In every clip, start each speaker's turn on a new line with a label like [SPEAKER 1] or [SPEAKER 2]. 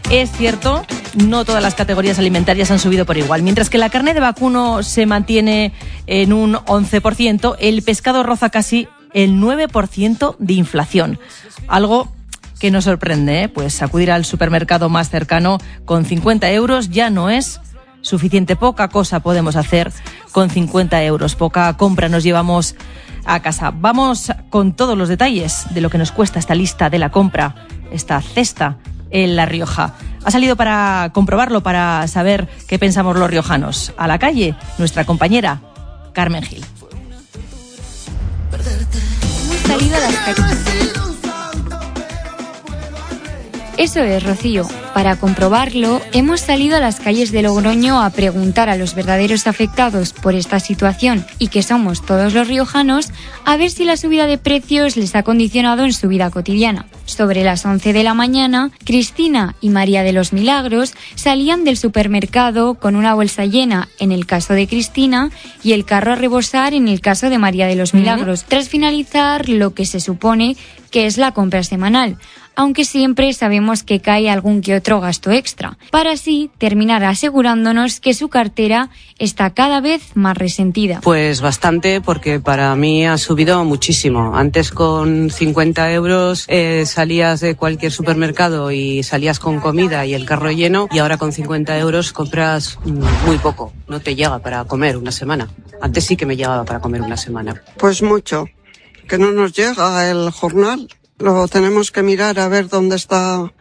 [SPEAKER 1] Es cierto, no todas las categorías alimentarias han subido por igual. Mientras que la carne de vacuno se mantiene en un 11%, el pescado roza casi el 9% de inflación. Algo que nos sorprende, ¿eh? Pues acudir al supermercado más cercano con 50 euros ya no es suficiente. Poca cosa podemos hacer con 50 euros. Poca compra nos llevamos a casa. Vamos con todos los detalles de lo que nos cuesta esta lista de la compra, esta cesta en La Rioja. Ha salido para comprobarlo, para saber qué pensamos los riojanos. A la calle, nuestra compañera Carmen Gil.
[SPEAKER 2] Hemos salido a las calles. Eso es, Rocío. Para comprobarlo, hemos salido a las calles de Logroño a preguntar a los verdaderos afectados por esta situación, y que somos todos los riojanos, a ver si la subida de precios les ha condicionado en su vida cotidiana. Sobre las 11 de la mañana, Cristina y María de los Milagros salían del supermercado con una bolsa llena en el caso de Cristina y el carro a rebosar en el caso de María de los Milagros, tras finalizar lo que se supone que es la compra semanal, aunque siempre sabemos que cae algún que otro gasto extra, para así terminar asegurándonos que su cartera está cada vez más resentida.
[SPEAKER 3] Pues bastante, porque para mí ha subido muchísimo. Antes con 50 euros salías de cualquier supermercado y salías con comida y el carro lleno, y ahora con 50 euros compras muy poco, no te llega para comer una semana. Antes sí que me llegaba para comer una semana.
[SPEAKER 4] Pues mucho, que no nos llega el jornal. Lo tenemos que mirar a ver dónde está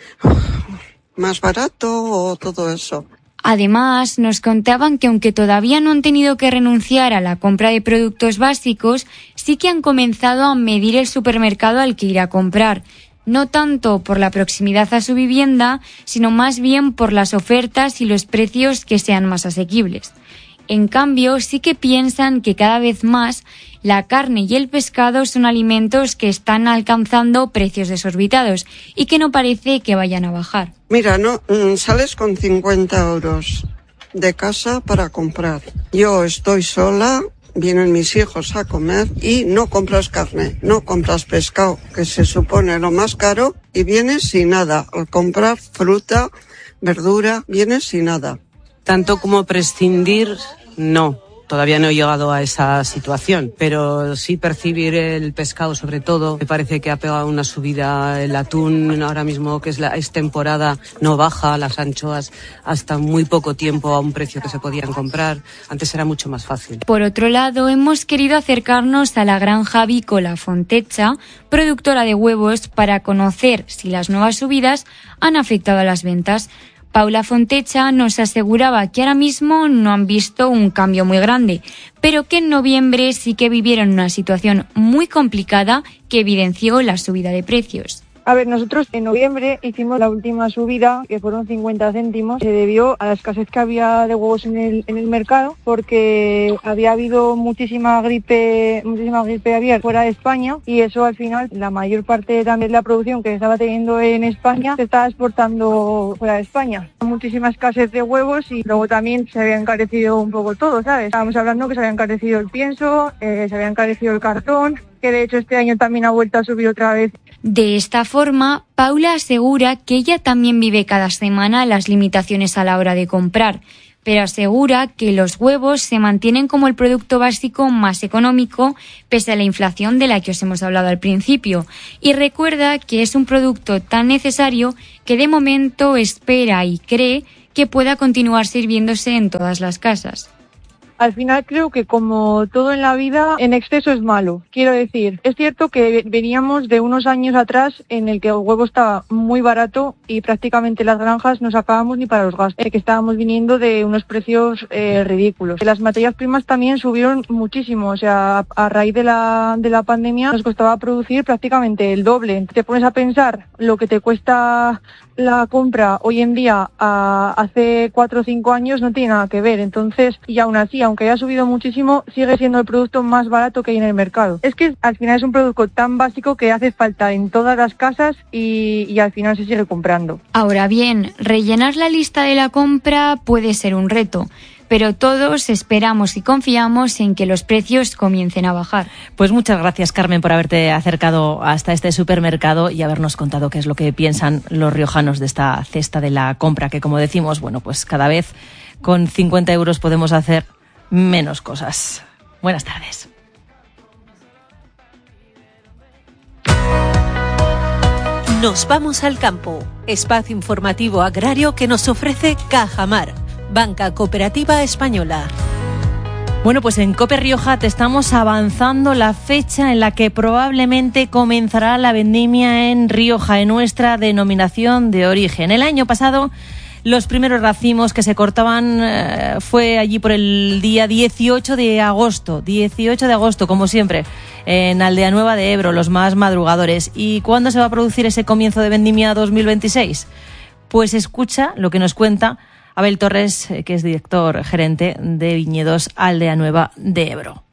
[SPEAKER 4] más barato o todo eso.
[SPEAKER 2] Además, nos contaban que aunque todavía no han tenido que renunciar a la compra de productos básicos, sí que han comenzado a medir el supermercado al que ir a comprar. No tanto por la proximidad a su vivienda, sino más bien por las ofertas y los precios que sean más asequibles. En cambio, sí que piensan que cada vez más la carne y el pescado son alimentos que están alcanzando precios desorbitados y que no parece que vayan a bajar.
[SPEAKER 4] Mira, no sales con 50 euros de casa para comprar. Yo estoy sola, vienen mis hijos a comer y no compras carne, no compras pescado, que se supone lo más caro, y vienes sin nada. Al comprar fruta, verdura, vienes sin nada.
[SPEAKER 3] Tanto como prescindir, no. Todavía no he llegado a esa situación, pero sí percibir el pescado, sobre todo. Me parece que ha pegado una subida. El atún ahora mismo, que es temporada, no baja. Las anchoas hasta muy poco tiempo a un precio que se podían comprar. Antes era mucho más fácil.
[SPEAKER 2] Por otro lado, hemos querido acercarnos a la granja avícola Fontecha, productora de huevos, para conocer si las nuevas subidas han afectado a las ventas. Paula Fontecha nos aseguraba que ahora mismo no han visto un cambio muy grande, pero que en noviembre sí que vivieron una situación muy complicada que evidenció la subida de precios.
[SPEAKER 5] A ver, nosotros en noviembre hicimos la última subida, que fueron 50 céntimos. Se debió a la escasez que había de huevos en el mercado, porque había habido muchísima gripe aviar fuera de España, y eso al final, la mayor parte también de la producción que se estaba teniendo en España se estaba exportando fuera de España. Muchísima escasez de huevos, y luego también se había encarecido un poco todo, ¿sabes? Estábamos hablando que se había encarecido el pienso, se había encarecido el cartón, que de hecho este año también ha vuelto a subir otra vez.
[SPEAKER 2] De esta forma, Paula asegura que ella también vive cada semana las limitaciones a la hora de comprar, pero asegura que los huevos se mantienen como el producto básico más económico pese a la inflación de la que os hemos hablado al principio, y recuerda que es un producto tan necesario que de momento espera y cree que pueda continuar sirviéndose en todas las casas.
[SPEAKER 5] Al final creo que, como todo en la vida, en exceso es malo. Quiero decir, es cierto que veníamos de unos años atrás en el que el huevo estaba muy barato y prácticamente las granjas no sacábamos ni para los gastos, que estábamos viniendo de unos precios ridículos. Las materias primas también subieron muchísimo, o sea, a raíz de la pandemia nos costaba producir prácticamente el doble. Te pones a pensar lo que te cuesta la compra hoy en día hace 4 o 5 años, no tiene nada que ver. Entonces, y aún así, aunque haya subido muchísimo, sigue siendo el producto más barato que hay en el mercado. Es que al final es un producto tan básico que hace falta en todas las casas y al final se sigue comprando.
[SPEAKER 2] Ahora bien, rellenar la lista de la compra puede ser un reto, pero todos esperamos y confiamos en que los precios comiencen a bajar.
[SPEAKER 1] Pues muchas gracias, Carmen, por haberte acercado hasta este supermercado y habernos contado qué es lo que piensan los riojanos de esta cesta de la compra, que como decimos, bueno, pues cada vez con 50 euros podemos hacer menos cosas. Buenas tardes.
[SPEAKER 6] Nos vamos al campo, espacio informativo agrario que nos ofrece Cajamar, Banca Cooperativa Española.
[SPEAKER 1] Bueno, pues en COPE Rioja te estamos avanzando la fecha en la que probablemente comenzará la vendimia en Rioja, en nuestra denominación de origen. El año pasado, los primeros racimos que se cortaban fue allí por el día 18 de agosto, como siempre, en Aldea Nueva de Ebro, los más madrugadores. ¿Y cuándo se va a producir ese comienzo de vendimia 2026? Pues escucha lo que nos cuenta Abel Torres, que es director gerente de Viñedos Aldea Nueva de Ebro.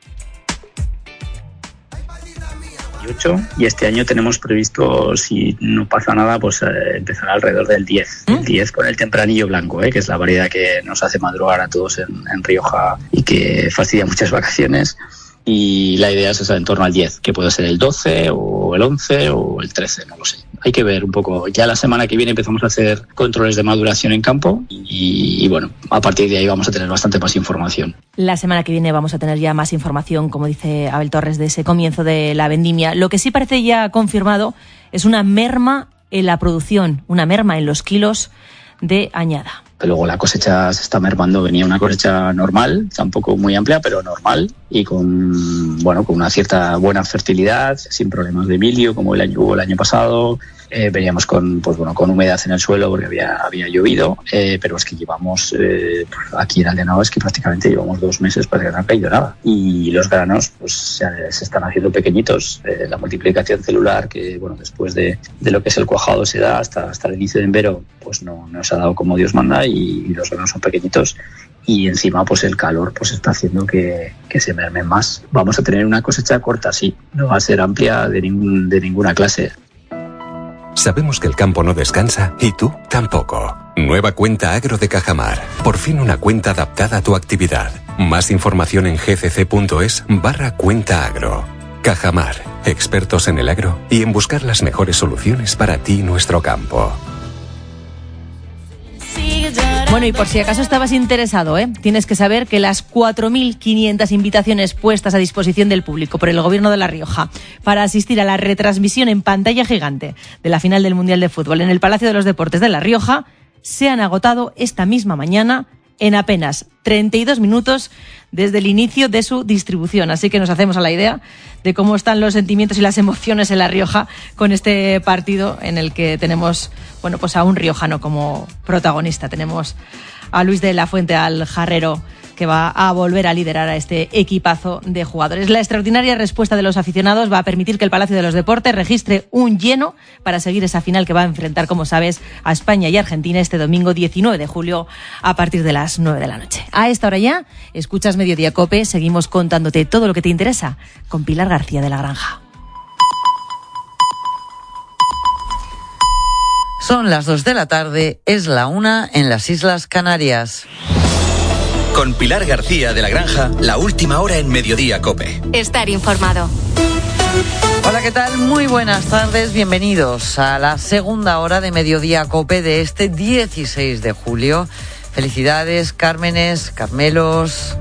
[SPEAKER 7] Y este año tenemos previsto, si no pasa nada, pues empezar alrededor del 10. El 10 con el tempranillo blanco, que es la variedad que nos hace madrugar a todos en Rioja y que fastidia muchas vacaciones. Y la idea es en torno al 10, que puede ser el 12 o el 11 o el 13, no lo sé. Hay que ver un poco. Ya la semana que viene empezamos a hacer controles de maduración en campo y bueno, a partir de ahí vamos a tener bastante más información.
[SPEAKER 1] La semana que viene vamos a tener ya más información, como dice Abel Torres, de ese comienzo de la vendimia. Lo que sí parece ya confirmado es una merma en la producción, una merma en los kilos de añada.
[SPEAKER 7] Luego la cosecha se está mermando, venía una cosecha normal, tampoco muy amplia, pero normal, y con una cierta buena fertilidad, sin problemas de mildio como hubo el año pasado. Veníamos con humedad en el suelo porque había llovido, pero es que llevamos aquí en Aldea Nueva, es que prácticamente llevamos 2 meses para que no ha caído nada, y los granos pues se están haciendo pequeñitos. La multiplicación celular, que después de lo que es el cuajado se da hasta el inicio de enero, pues no se ha dado como Dios manda, y los granos son pequeñitos, y encima pues el calor pues está haciendo que se mermen más. Vamos a tener una cosecha corta, sí, no va a ser amplia de ninguna clase.
[SPEAKER 8] Sabemos que el campo no descansa y tú tampoco. Nueva cuenta agro de Cajamar. Por fin una cuenta adaptada a tu actividad. Más información en gcc.es/cuenta agro. Cajamar, expertos en el agro y en buscar las mejores soluciones para ti y nuestro campo.
[SPEAKER 1] Bueno, y por si acaso estabas interesado, tienes que saber que las 4.500 invitaciones puestas a disposición del público por el Gobierno de La Rioja para asistir a la retransmisión en pantalla gigante de la final del Mundial de Fútbol en el Palacio de los Deportes de La Rioja se han agotado esta misma mañana en apenas 32 minutos desde el inicio de su distribución. Así que nos hacemos a la idea de cómo están los sentimientos y las emociones en La Rioja con este partido en el que tenemos, pues a un riojano como protagonista. Tenemos a Luis de la Fuente Aljarrero, que va a volver a liderar a este equipazo de jugadores. La extraordinaria respuesta de los aficionados va a permitir que el Palacio de los Deportes registre un lleno para seguir esa final que va a enfrentar, como sabes, a España y Argentina este domingo 19 de julio a partir de las 9 de la noche. A esta hora ya, escuchas Mediodía COPE, seguimos contándote todo lo que te interesa con Pilar García de la Granja.
[SPEAKER 9] Son las 2 de la tarde, es la 1 en las Islas Canarias.
[SPEAKER 10] Con Pilar García de la Granja, la última hora en Mediodía COPE.
[SPEAKER 2] Estar informado.
[SPEAKER 9] Hola, ¿qué tal? Muy buenas tardes, bienvenidos a la segunda hora de Mediodía COPE de este 16 de julio. Felicidades, Cármenes, Carmelos.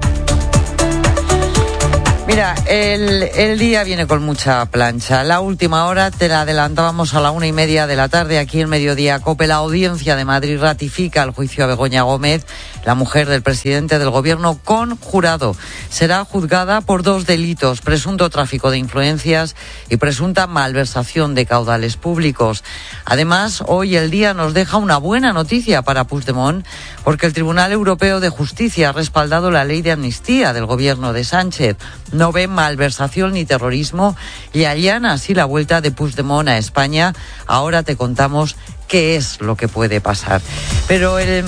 [SPEAKER 9] Mira, el día viene con mucha plancha. La última hora te la adelantábamos a la 1:30 de la tarde aquí en Mediodía COPE. La Audiencia de Madrid ratifica el juicio a Begoña Gómez, la mujer del presidente del Gobierno, con jurado. Será juzgada por 2 delitos: presunto tráfico de influencias y presunta malversación de caudales públicos. Además, hoy el día nos deja una buena noticia para Puigdemont, porque el Tribunal Europeo de Justicia ha respaldado la ley de amnistía del Gobierno de Sánchez. No ve malversación ni terrorismo y allana así la vuelta de Puigdemont a España. Ahora te contamos qué es lo que puede pasar. Pero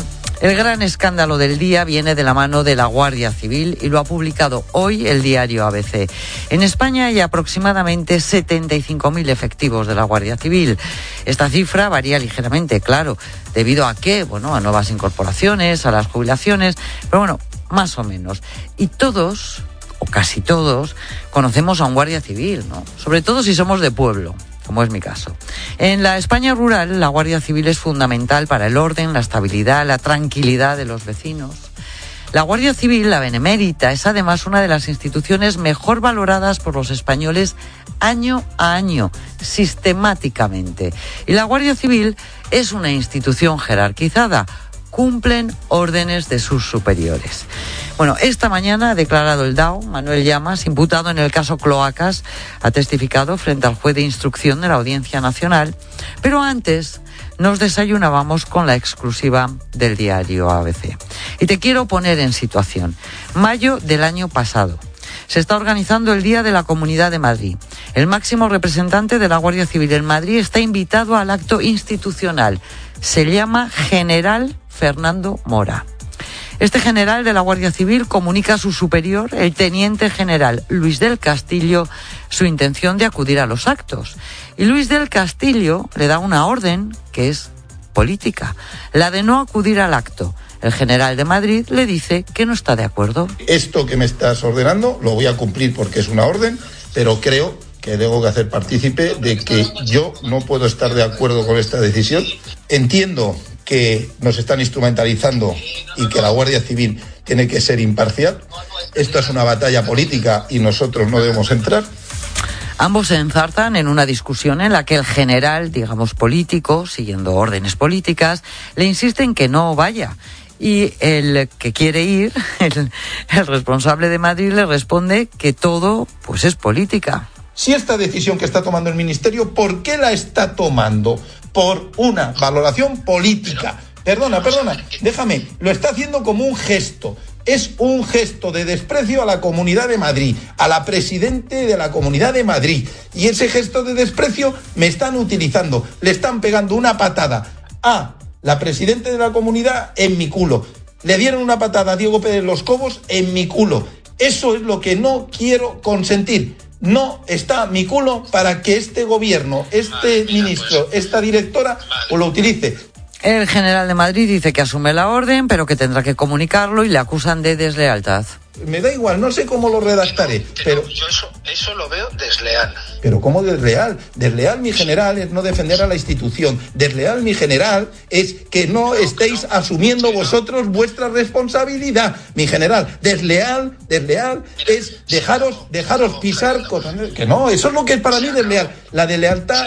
[SPEAKER 9] El gran escándalo del día viene de la mano de la Guardia Civil y lo ha publicado hoy el diario ABC. En España hay aproximadamente 75.000 efectivos de la Guardia Civil. Esta cifra varía ligeramente, claro, debido a qué, a nuevas incorporaciones, a las jubilaciones, pero más o menos. Y todos, o casi todos, conocemos a un guardia civil, ¿no? Sobre todo si somos de pueblo, como es mi caso. En la España rural, la Guardia Civil es fundamental para el orden, la estabilidad, la tranquilidad de los vecinos. La Guardia Civil, la Benemérita, es además una de las instituciones mejor valoradas por los españoles año a año, sistemáticamente. Y la Guardia Civil es una institución jerarquizada. Cumplen órdenes de sus superiores. Esta mañana ha declarado el DAO, Manuel Llamas, imputado en el caso Cloacas, ha testificado frente al juez de instrucción de la Audiencia Nacional, pero antes nos desayunábamos con la exclusiva del diario ABC. Y te quiero poner en situación. Mayo del año pasado. Se está organizando el Día de la Comunidad de Madrid. El máximo representante de la Guardia Civil en Madrid está invitado al acto institucional. Se llama General Fernando Mora. Este general de la Guardia Civil comunica a su superior, el teniente general Luis del Castillo, su intención de acudir a los actos. Y Luis del Castillo le da una orden que es política, la de no acudir al acto. El general de Madrid le dice que no está de acuerdo.
[SPEAKER 11] Esto que me estás ordenando lo voy a cumplir porque es una orden, pero creo que debo hacer partícipe de que yo no puedo estar de acuerdo con esta decisión. Entiendo que nos están instrumentalizando y que la Guardia Civil tiene que ser imparcial. Esto es una batalla política y nosotros no debemos entrar.
[SPEAKER 9] Ambos se enzartan en una discusión en la que el general, político, siguiendo órdenes políticas, le insiste en que no vaya. Y el que quiere ir, el responsable de Madrid, le responde que todo es política.
[SPEAKER 11] Si esta decisión que está tomando el Ministerio, ¿por qué la está tomando? Por una valoración política. Perdona, déjame, lo está haciendo como un gesto. Es un gesto de desprecio a la Comunidad de Madrid, a la presidente de la Comunidad de Madrid. Y ese gesto de desprecio me están utilizando. Le están pegando una patada a la presidente de la comunidad en mi culo. Le dieron una patada a Diego Pérez Los Cobos en mi culo. Eso es lo que no quiero consentir. No está mi culo para que este gobierno, este ministro, esta directora lo utilice.
[SPEAKER 9] El general de Madrid dice que asume la orden, pero que tendrá que comunicarlo y le acusan de deslealtad.
[SPEAKER 11] Me da igual, no sé cómo lo redactaré, pero
[SPEAKER 12] yo eso lo veo desleal.
[SPEAKER 11] ¿Pero cómo desleal? Desleal, mi general, es no defender a la institución. Desleal, mi general, es que no estéis asumiendo vosotros vuestra responsabilidad. Mi general, desleal es dejaros pisar cosas. Que no, eso es lo que es para mí desleal. La deslealtad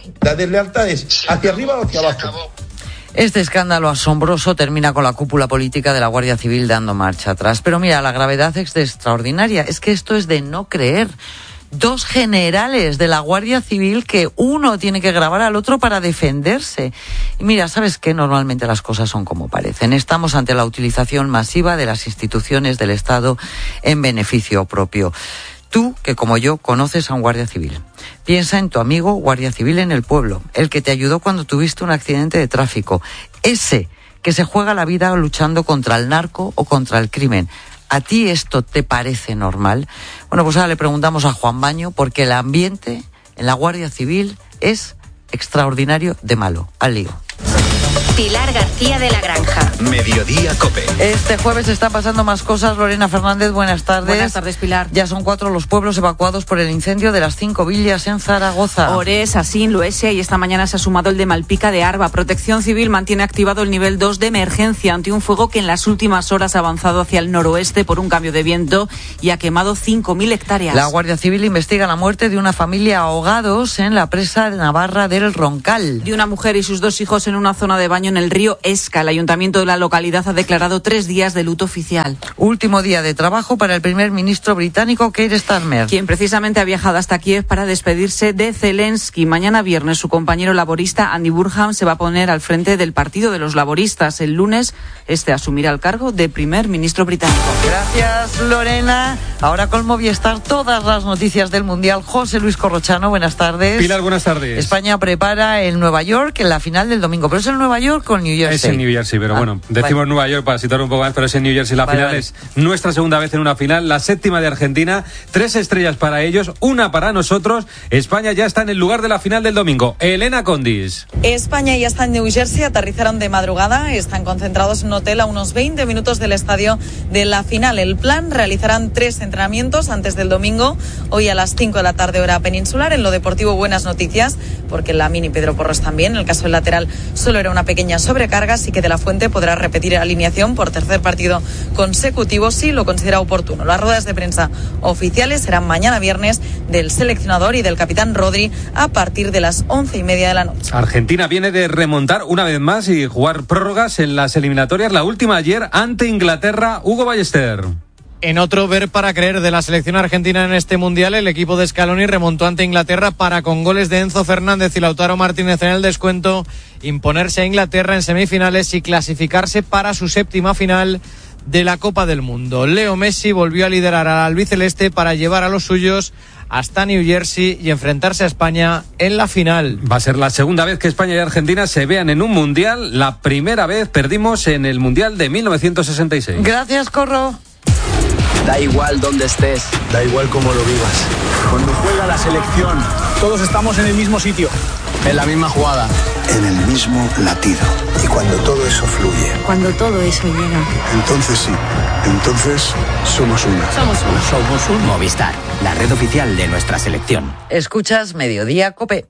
[SPEAKER 11] es hacia arriba o hacia abajo.
[SPEAKER 9] Este escándalo asombroso termina con la cúpula política de la Guardia Civil dando marcha atrás. Pero mira, la gravedad es extraordinaria. Es que esto es de no creer. 2 generales de la Guardia Civil que uno tiene que grabar al otro para defenderse. Y mira, ¿sabes qué? Normalmente las cosas son como parecen. Estamos ante la utilización masiva de las instituciones del Estado en beneficio propio. Tú, que como yo, conoces a un guardia civil. Piensa en tu amigo guardia civil en el pueblo, el que te ayudó cuando tuviste un accidente de tráfico. Ese que se juega la vida luchando contra el narco o contra el crimen. ¿A ti esto te parece normal? Bueno, pues ahora le preguntamos a Juan Baño, porque el ambiente en la Guardia Civil es extraordinario de malo. Al lío.
[SPEAKER 13] Pilar García de la Granja.
[SPEAKER 10] Mediodía COPE.
[SPEAKER 9] Este jueves están pasando más cosas. Lorena Fernández, buenas tardes.
[SPEAKER 1] Buenas tardes, Pilar.
[SPEAKER 9] Ya son 4 los pueblos evacuados por el incendio de las 5 villas en Zaragoza.
[SPEAKER 14] Ores, Asín, Loesia y esta mañana se ha sumado el de Malpica de Arba. Protección Civil mantiene activado el nivel 2 de emergencia ante un fuego que en las últimas horas ha avanzado hacia el noroeste por un cambio de viento y ha quemado 5.000 hectáreas.
[SPEAKER 9] La Guardia Civil investiga la muerte de una familia ahogados en la presa de Navarra del Roncal.
[SPEAKER 14] De una mujer y sus 2 hijos en una zona de baño en el río Esca. El ayuntamiento de la localidad ha declarado 3 días de luto oficial.
[SPEAKER 9] Último día de trabajo para el primer ministro británico Keir Starmer,
[SPEAKER 14] quien precisamente ha viajado hasta Kiev para despedirse de Zelensky. Mañana viernes su compañero laborista Andy Burnham se va a poner al frente del Partido de los Laboristas. El lunes asumirá el cargo de primer ministro británico.
[SPEAKER 9] Gracias, Lorena. Ahora con Movistar todas las noticias del Mundial. José Luis Corrochano, buenas tardes.
[SPEAKER 15] Pilar, buenas tardes.
[SPEAKER 9] España prepara el Nueva York en la final del domingo, pero es el Nueva York York o New Jersey?
[SPEAKER 15] Es en New Jersey, pero bueno, decimos Nueva York para situar un poco más, pero es en New Jersey. La final es nuestra segunda vez en una final, la 7ª de Argentina, 3 estrellas para ellos, 1 para nosotros. España ya está en el lugar de la final del domingo. Elena Condis.
[SPEAKER 16] España ya está en New Jersey, aterrizaron de madrugada, están concentrados en un hotel a unos 20 minutos del estadio de la final. El plan: realizarán 3 entrenamientos antes del domingo, hoy a las 5 de la tarde hora peninsular. En lo deportivo, buenas noticias, porque Lamine y Pedro Porro están bien. En el caso del lateral solo era una pequeña sobrecarga, así que De la Fuente podrá repetir alineación por tercer partido consecutivo si lo considera oportuno. Las ruedas de prensa oficiales serán mañana viernes del seleccionador y del capitán Rodri a partir de las 11:30 de la noche.
[SPEAKER 15] Argentina viene de remontar una vez más y jugar prórrogas en las eliminatorias, la última ayer ante Inglaterra. Hugo Ballester.
[SPEAKER 17] En otro ver para creer de la selección argentina en este Mundial, el equipo de Scaloni remontó ante Inglaterra para, con goles de Enzo Fernández y Lautaro Martínez en el descuento, imponerse a Inglaterra en semifinales y clasificarse para su 7ª final de la Copa del Mundo. Leo Messi volvió a liderar al albiceleste para llevar a los suyos hasta New Jersey y enfrentarse a España en la final.
[SPEAKER 15] Va a ser la segunda vez que España y Argentina se vean en un Mundial. La primera vez perdimos en el Mundial de 1966.
[SPEAKER 9] Gracias, Corro.
[SPEAKER 18] Da igual dónde estés, da igual cómo lo vivas. Cuando juega la selección, todos estamos en el mismo sitio, en la misma jugada,
[SPEAKER 19] en el mismo latido. Y cuando todo eso fluye,
[SPEAKER 20] cuando todo eso llega,
[SPEAKER 19] entonces sí, entonces somos uno.
[SPEAKER 20] Somos uno.
[SPEAKER 21] Movistar, la red oficial de nuestra selección.
[SPEAKER 9] Escuchas Mediodía COPE.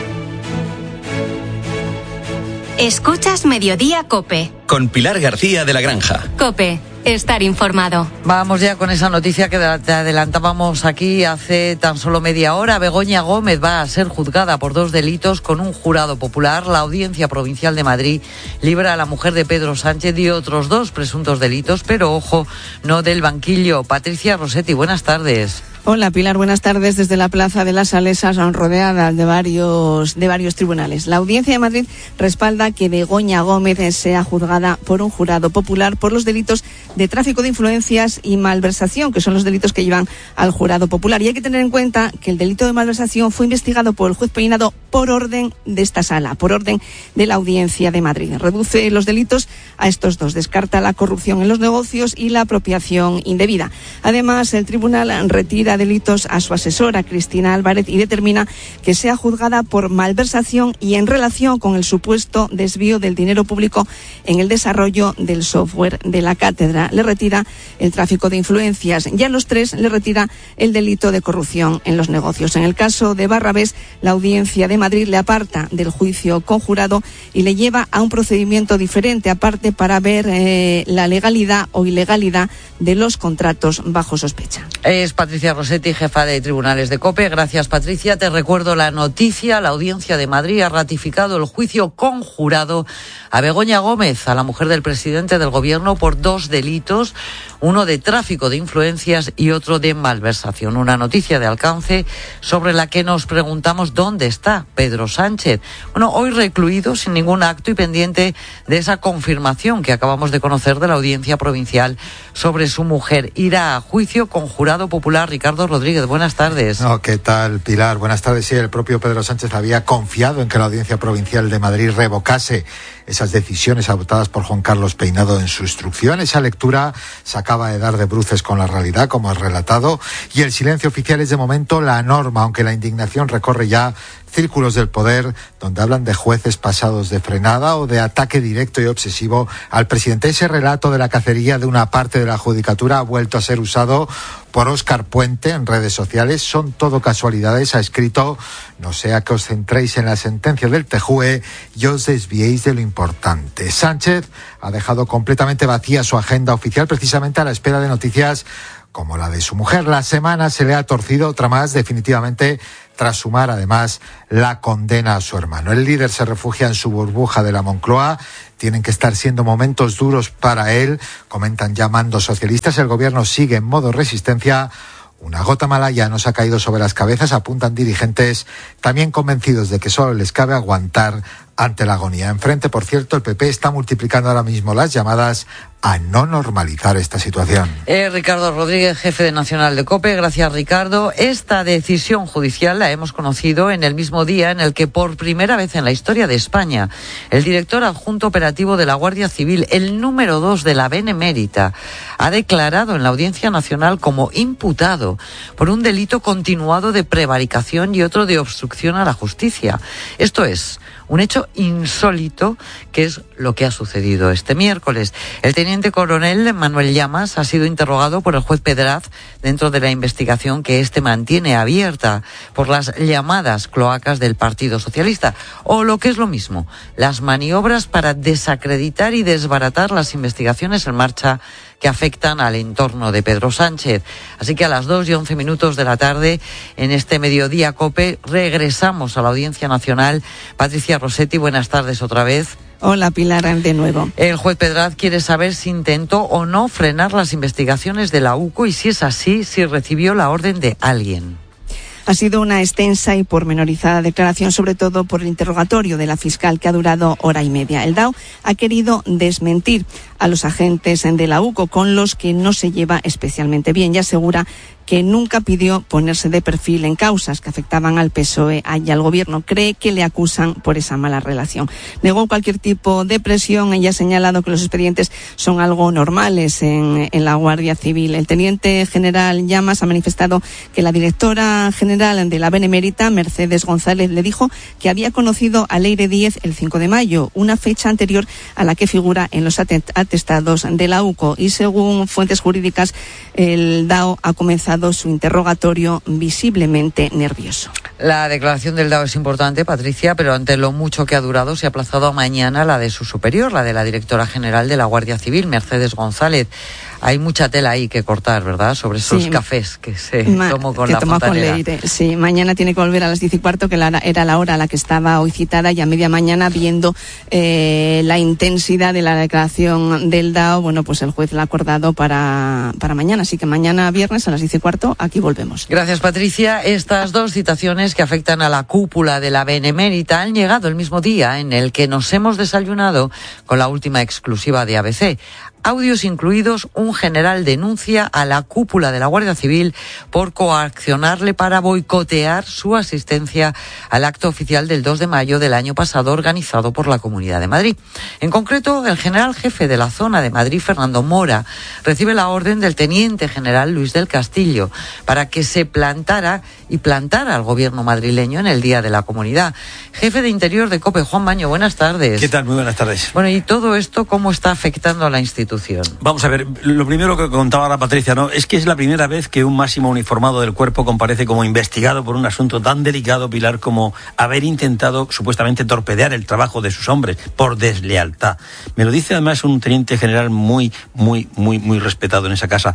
[SPEAKER 13] Escuchas Mediodía COPE.
[SPEAKER 10] Con Pilar García de la Granja.
[SPEAKER 13] COPE. Estar informado.
[SPEAKER 9] Vamos ya con esa noticia que te adelantábamos aquí hace tan solo media hora. Begoña Gómez va a ser juzgada por 2 delitos con un jurado popular. La Audiencia Provincial de Madrid libra a la mujer de Pedro Sánchez de otros 2 presuntos delitos, pero ojo, no del banquillo. Patricia Rossetti, buenas tardes.
[SPEAKER 22] Hola Pilar, buenas tardes. Desde la Plaza de las Salesas, rodeada de varios tribunales. La Audiencia de Madrid respalda que Begoña Gómez sea juzgada por un jurado popular por los delitos de tráfico de influencias y malversación, que son los delitos que llevan al jurado popular. Y hay que tener en cuenta que el delito de malversación fue investigado por el juez Peinado por orden de esta sala, por orden de la Audiencia de Madrid. Reduce los delitos a estos 2. Descarta la corrupción en los negocios y la apropiación indebida. Además, el tribunal retira delitos a su asesora, Cristina Álvarez, y determina que sea juzgada por malversación y en relación con el supuesto desvío del dinero público en el desarrollo del software de la cátedra. Le retira el tráfico de influencias y a los 3 le retira el delito de corrupción en los negocios. En el caso de Barrabés, la Audiencia de Madrid le aparta del juicio conjurado y le lleva a un procedimiento diferente aparte para ver la legalidad o ilegalidad de los contratos bajo sospecha.
[SPEAKER 9] Es Patricia Rossetti, jefa de tribunales de COPE. Gracias, Patricia. Te recuerdo la noticia. La Audiencia de Madrid ha ratificado el juicio conjurado a Begoña Gómez, a la mujer del presidente del Gobierno, por 2 delitos, uno de tráfico de influencias y otro de malversación. Una noticia de alcance sobre la que nos preguntamos dónde está Pedro Sánchez. Bueno, hoy recluido sin ningún acto y pendiente de esa confirmación que acabamos de conocer de la Audiencia Provincial sobre su mujer. Irá a juicio con jurado popular. Ricardo Rodríguez, buenas tardes.
[SPEAKER 23] ¿Qué tal, Pilar? Buenas tardes. Sí, el propio Pedro Sánchez había confiado en que la Audiencia Provincial de Madrid revocase esas decisiones adoptadas por Juan Carlos Peinado en su instrucción. Esa lectura se acaba de dar de bruces con la realidad, como has relatado, y el silencio oficial es de momento la norma, aunque la indignación recorre ya círculos del poder donde hablan de jueces pasados de frenada o de ataque directo y obsesivo al presidente. Ese relato de la cacería de una parte de la judicatura ha vuelto a ser usado por Óscar Puente en redes sociales. Son todo casualidades, ha escrito: no sea que os centréis en la sentencia del TJUE y os desviéis de lo importante. Sánchez ha dejado completamente vacía su agenda oficial precisamente a la espera de noticias como la de su mujer. La semana se le ha torcido otra más, definitivamente, tras sumar además la condena a su hermano. El líder se refugia en su burbuja de la Moncloa. Tienen que estar siendo momentos duros para él, comentan ya mandos socialistas. El gobierno sigue en modo resistencia. Una gota mala ya nos ha caído sobre las cabezas, apuntan dirigentes, también convencidos de que solo les cabe aguantar ante la agonía. Enfrente, por cierto, el PP está multiplicando ahora mismo las llamadas a no normalizar esta situación.
[SPEAKER 9] Ricardo Rodríguez, jefe de Nacional de COPE. Gracias, Ricardo. Esta decisión judicial la hemos conocido en el mismo día en el que, por primera vez en la historia de España, el director adjunto operativo de la Guardia Civil, el número 2 de la Benemérita, ha declarado en la Audiencia Nacional como imputado por un delito continuado de prevaricación y otro de obstrucción a la justicia. Esto es un hecho insólito, que es lo que ha sucedido este miércoles. El teniente coronel Manuel Llamas ha sido interrogado por el juez Pedraz dentro de la investigación que éste mantiene abierta por las llamadas cloacas del Partido Socialista, o lo que es lo mismo, las maniobras para desacreditar y desbaratar las investigaciones en marcha que afectan al entorno de Pedro Sánchez. Así que a las 2:11 de la tarde, en este Mediodía COPE, regresamos a la Audiencia Nacional. Patricia Rossetti, buenas tardes otra vez.
[SPEAKER 22] Hola, Pilar, de nuevo.
[SPEAKER 9] El juez Pedraz quiere saber si intentó o no frenar las investigaciones de la UCO y, si es así, si recibió la orden de alguien.
[SPEAKER 22] Ha sido una extensa y pormenorizada declaración, sobre todo por el interrogatorio de la fiscal, que ha durado hora y media. El DAO ha querido desmentir a los agentes de la UCO, con los que no se lleva especialmente bien, y asegura que nunca pidió ponerse de perfil en causas que afectaban al PSOE y al Gobierno. Cree que le acusan por esa mala relación. Negó cualquier tipo de presión y ha señalado que los expedientes son algo normales en la Guardia Civil. El teniente general Llamas ha manifestado que la directora general de la Benemérita, Mercedes González, le dijo que había conocido a Leire Díez el 5 de mayo, una fecha anterior a la que figura en los atestados de la UCO. Y según fuentes jurídicas, el DAO ha comenzado su interrogatorio visiblemente nervioso.
[SPEAKER 9] La declaración del DAO es importante, Patricia, pero ante lo mucho que ha durado, se ha aplazado a mañana la de su superior, la de la directora general de la Guardia Civil, Mercedes González. Hay mucha tela ahí que cortar, ¿verdad?, sobre esos cafés que se tomó con la fontanera.
[SPEAKER 22] Sí, mañana tiene que volver a las 10:15, que era la hora a la que estaba hoy citada, y a media mañana, viendo la intensidad de la declaración del DAO, bueno, pues el juez la ha acordado para mañana. Así que mañana viernes a las 10:15 aquí volvemos.
[SPEAKER 9] Gracias, Patricia. Estas dos citaciones que afectan a la cúpula de la Benemérita han llegado el mismo día en el que nos hemos desayunado con la última exclusiva de ABC. Audios incluidos, un general denuncia a la cúpula de la Guardia Civil por coaccionarle para boicotear su asistencia al acto oficial del 2 de mayo del año pasado organizado por la Comunidad de Madrid. En concreto, el general jefe de la zona de Madrid, Fernando Mora, recibe la orden del teniente general Luis del Castillo para que se plantara al gobierno madrileño en el Día de la Comunidad. Jefe de Interior de COPE, Juan Baño, buenas tardes.
[SPEAKER 3] ¿Qué tal? Muy buenas tardes.
[SPEAKER 9] Bueno, ¿y todo esto cómo está afectando a la institución?
[SPEAKER 3] Vamos a ver, lo primero que contaba ahora Patricia, ¿no?, es que es la primera vez que un máximo uniformado del cuerpo comparece como investigado por un asunto tan delicado, Pilar, como haber intentado supuestamente torpedear el trabajo de sus hombres por deslealtad. Me lo dice además un teniente general muy respetado en esa casa.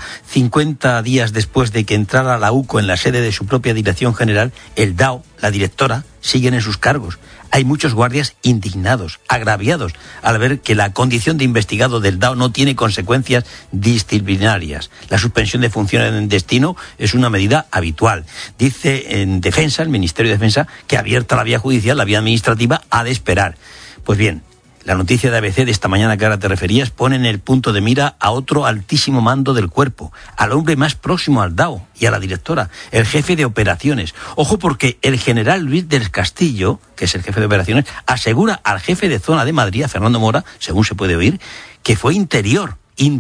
[SPEAKER 3] 50 días después de que entrara la UCO en la sede de su propia dirección general, el DAO, la directora, siguen en sus cargos. Hay muchos guardias indignados, agraviados, al ver que la condición de investigado del DAO no tiene consecuencias disciplinarias. La suspensión de funciones en destino es una medida habitual. Dice en Defensa, el Ministerio de Defensa, que abierta la vía judicial, la vía administrativa ha de esperar. Pues bien, la noticia de ABC de esta mañana que ahora te referías pone en el punto de mira a otro altísimo mando del cuerpo, al hombre más próximo al DAO y a la directora, el jefe de operaciones. Ojo, porque el general Luis del Castillo, que es el jefe de operaciones, asegura al jefe de zona de Madrid, a Fernando Mora, según se puede oír, que fue Interior,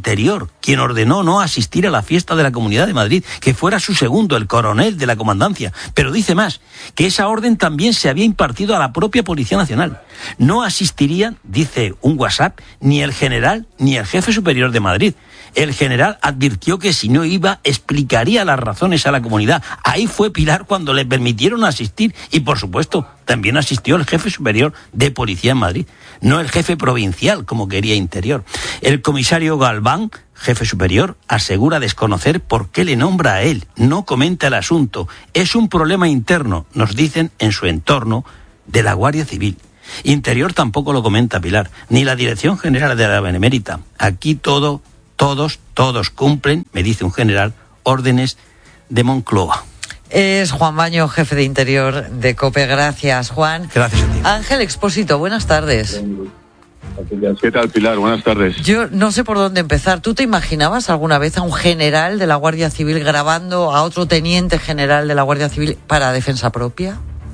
[SPEAKER 3] quien ordenó no asistir a la fiesta de la Comunidad de Madrid, que fuera su segundo, el coronel de la comandancia. Pero dice más, que esa orden también se había impartido a la propia Policía Nacional. No asistirían, dice un WhatsApp, ni el general ni el jefe superior de Madrid. El general advirtió que si no iba, explicaría las razones a la comunidad. Ahí fue Pilar cuando le permitieron asistir y, por supuesto, también asistió el jefe superior de Policía en Madrid, no el jefe provincial, como quería Interior. El comisario Galván, jefe superior, asegura desconocer por qué le nombra a él. No comenta el asunto. Es un problema interno, nos dicen en su entorno, de la Guardia Civil. Interior tampoco lo comenta, Pilar, ni la Dirección General de la Benemérita. Aquí todos cumplen, me dice un general, órdenes de Moncloa.
[SPEAKER 9] Es Juan Baño, jefe de Interior de COPE. Gracias, Juan.
[SPEAKER 3] Gracias a ti.
[SPEAKER 9] Ángel Expósito, buenas tardes.
[SPEAKER 4] ¿Qué tal, Pilar? Buenas tardes.
[SPEAKER 9] Yo no sé por dónde empezar. ¿Tú te imaginabas alguna vez a un general de la Guardia Civil grabando a otro teniente general de la Guardia Civil para defensa propia?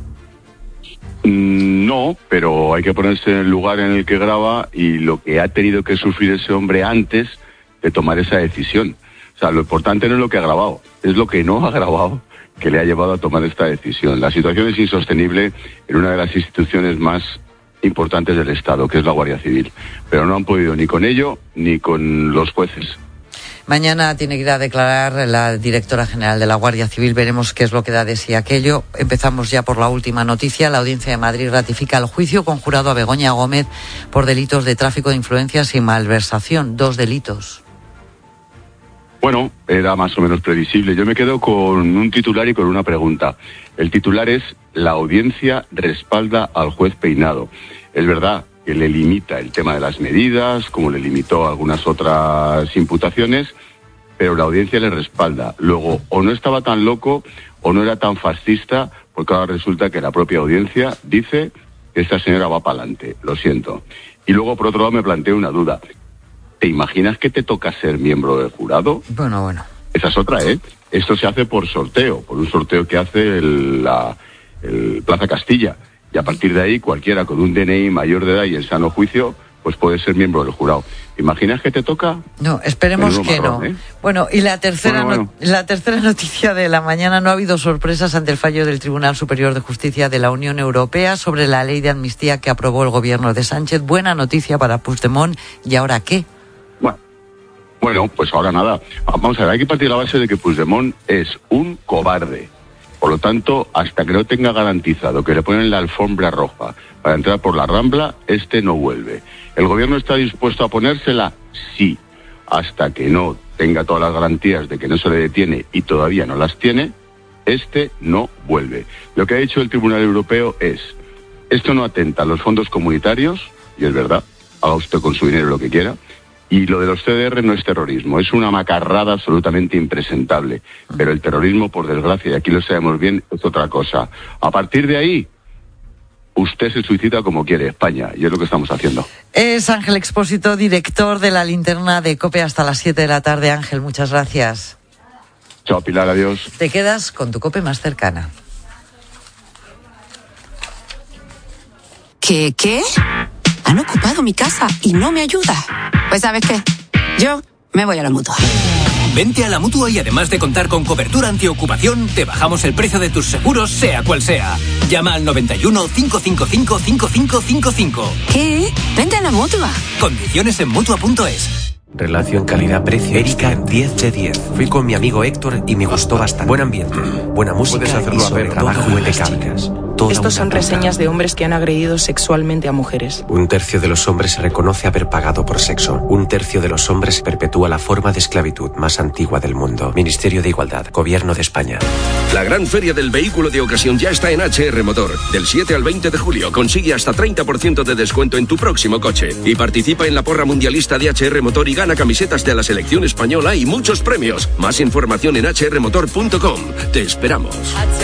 [SPEAKER 4] No, pero hay que ponerse en el lugar en el que graba y lo que ha tenido que sufrir ese hombre antes de tomar esa decisión. O sea, lo importante no es lo que ha grabado, es lo que no ha grabado que le ha llevado a tomar esta decisión. La situación es insostenible en una de las instituciones más importantes del Estado, que es la Guardia Civil. Pero no han podido ni con ello ni con los jueces.
[SPEAKER 9] Mañana tiene que ir a declarar la directora general de la Guardia Civil. Veremos qué es lo que da de sí aquello. Empezamos ya por la última noticia. La Audiencia de Madrid ratifica el juicio conjurado a Begoña Gómez por delitos de tráfico de influencias y malversación. 2 delitos.
[SPEAKER 4] Bueno, era más o menos previsible. Yo me quedo con un titular y con una pregunta. El titular es: la audiencia respalda al juez Peinado. Es verdad que le limita el tema de las medidas, como le limitó algunas otras imputaciones, pero la audiencia le respalda. Luego, o no estaba tan loco o no era tan fascista, porque ahora resulta que la propia audiencia dice que esta señora va para adelante. Lo siento. Y luego, por otro lado, me planteo una duda. ¿Te imaginas que te toca ser miembro del jurado?
[SPEAKER 9] Bueno.
[SPEAKER 4] Esa es otra, ¿eh? Esto se hace por sorteo, por un sorteo que hace el Plaza Castilla. Y a partir de ahí, cualquiera con un DNI mayor de edad y en sano juicio, pues puede ser miembro del jurado. ¿Te imaginas que te toca?
[SPEAKER 9] No, esperemos que
[SPEAKER 4] marrón,
[SPEAKER 9] no.
[SPEAKER 4] ¿eh?
[SPEAKER 9] Bueno, y la tercera noticia de la mañana: no ha habido sorpresas ante el fallo del Tribunal Superior de Justicia de la Unión Europea sobre la ley de amnistía que aprobó el gobierno de Sánchez. Buena noticia para Puigdemont. ¿Y ahora qué?
[SPEAKER 4] Bueno, pues ahora nada. Vamos a ver, hay que partir de la base de que Puigdemont es un cobarde. Por lo tanto, hasta que no tenga garantizado que le ponen la alfombra roja para entrar por la Rambla, no vuelve. ¿El gobierno está dispuesto a ponérsela? Sí. Hasta que no tenga todas las garantías de que no se le detiene y todavía no las tiene, no vuelve. Lo que ha dicho el Tribunal Europeo es: esto no atenta a los fondos comunitarios, y es verdad, haga usted con su dinero lo que quiera. Y lo de los CDR no es terrorismo, es una macarrada absolutamente impresentable. Pero el terrorismo, por desgracia, y aquí lo sabemos bien, es otra cosa. A partir de ahí, usted se suicida como quiere, España, y es lo que estamos haciendo.
[SPEAKER 9] Es Ángel Expósito, director de la linterna de COPE hasta las 7 de la tarde. Ángel, muchas gracias.
[SPEAKER 4] Chao, Pilar, adiós.
[SPEAKER 9] Te quedas con tu COPE más cercana.
[SPEAKER 5] ¿Qué? Han ocupado mi casa y no me ayuda. Pues ¿sabes qué? Yo me voy a la Mutua.
[SPEAKER 6] Vente a la Mutua y además de contar con cobertura antiocupación, te bajamos el precio de tus seguros, sea cual sea. Llama al 91 555 5555.
[SPEAKER 5] ¿Qué? Vente a la Mutua.
[SPEAKER 6] Condiciones en Mutua.es.
[SPEAKER 24] Relación calidad-precio. Erika, 10 de 10. Fui con mi amigo Héctor y me gustó bastante. Buen ambiente, buena música y sobre trabajo impecable.
[SPEAKER 25] Estos son reseñas de hombres que han agredido sexualmente a mujeres.
[SPEAKER 24] 1/3 de los hombres reconoce haber pagado por sexo. 1/3 de los hombres perpetúa la forma de esclavitud más antigua del mundo. Ministerio de Igualdad, Gobierno de España.
[SPEAKER 26] La gran feria del vehículo de ocasión ya está en HR Motor. Del 7 al 20 de julio consigue hasta 30% de descuento en tu próximo coche. Y participa en la porra mundialista de HR Motor y gana camisetas de la selección española y muchos premios. Más información en hrmotor.com. Te esperamos.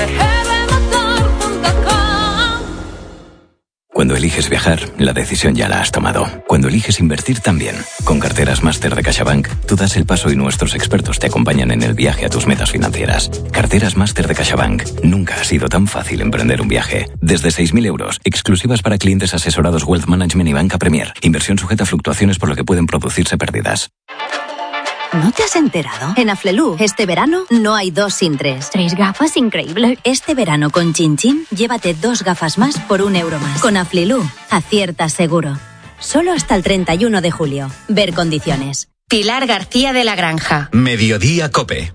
[SPEAKER 27] Cuando eliges viajar, la decisión ya la has tomado. Cuando eliges invertir, también. Con Carteras Máster de CaixaBank, tú das el paso y nuestros expertos te acompañan en el viaje a tus metas financieras. Carteras Máster de CaixaBank. Nunca ha sido tan fácil emprender un viaje. Desde 6.000 euros, exclusivas para clientes asesorados Wealth Management y Banca Premier. Inversión sujeta a fluctuaciones por lo que pueden producirse pérdidas.
[SPEAKER 28] ¿No te has enterado? En Aflelu, este verano no hay 2 sin 3.
[SPEAKER 29] 3 gafas, increíble.
[SPEAKER 28] Este verano con Chin Chin, llévate 2 gafas más por €1 más. Con Aflelu, aciertas seguro. Solo hasta el 31 de julio. Ver condiciones.
[SPEAKER 13] Pilar García de la Granja.
[SPEAKER 10] Mediodía COPE.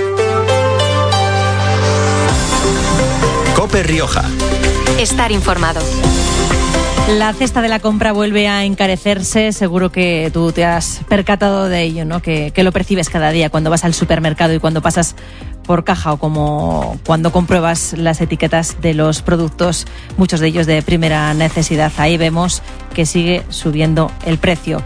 [SPEAKER 10] COPE Rioja.
[SPEAKER 13] Estar informado.
[SPEAKER 1] La cesta de la compra vuelve a encarecerse, seguro que tú te has percatado de ello, ¿no? Que lo percibes cada día cuando vas al supermercado y cuando pasas por caja o como cuando compruebas las etiquetas de los productos, muchos de ellos de primera necesidad. Ahí vemos que sigue subiendo el precio.